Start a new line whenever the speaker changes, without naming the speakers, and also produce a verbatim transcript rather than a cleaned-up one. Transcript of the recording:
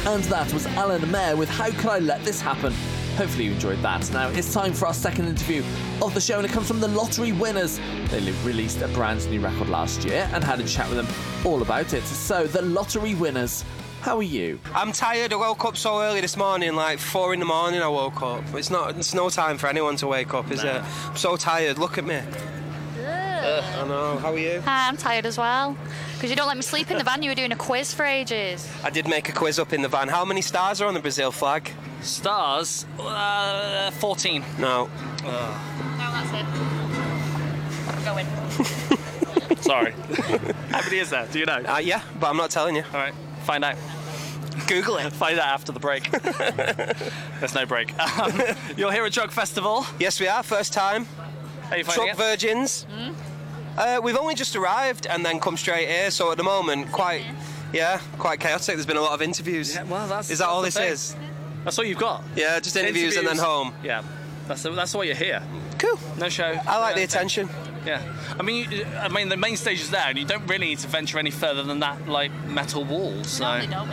And that was Alan Mayer with How Could I Let This Happen? Hopefully you enjoyed that. Now it's time for our second interview of the show, and it comes from the Lottery Winners. They released a brand new record last year and had a chat with them all about it. So, the Lottery Winners, how are you?
I'm tired. I woke up so early this morning, like four in the morning I woke up. It's not. It's no time for anyone to wake up, is
No.
it? I'm so tired. Look at me.
Ugh.
I know. How are you?
Hi, I'm tired as well. Because you don't let me sleep in the van. You were doing a quiz for ages.
I did make a quiz up in the van. How many stars are on the Brazil flag?
Stars? Uh, fourteen.
No.
No, that's it. Go in.
Sorry. How many is there? Do you know?
Uh, yeah, but I'm not telling you.
All right, find out.
Google it.
Find out after the break. There's no break. Um, you're here at Drug Festival.
Yes, we are. First time.
How are you finding
Truck
it?
Virgins.
Mm.
Uh, we've only just arrived and then come straight here, so at the moment, quite, yeah, quite chaotic. There's been a lot of interviews.
Yeah, well, that's.
Is that
that's
all
the
this
thing.
is?
That's all you've got.
Yeah, just interviews, and then home.
Yeah, that's that's why you're here.
Cool.
No show.
I like
no
the attention.
Yeah, I mean, you, I mean, the main stage is there, and you don't really need to venture any further than that, like metal wall. So.
No, they don't.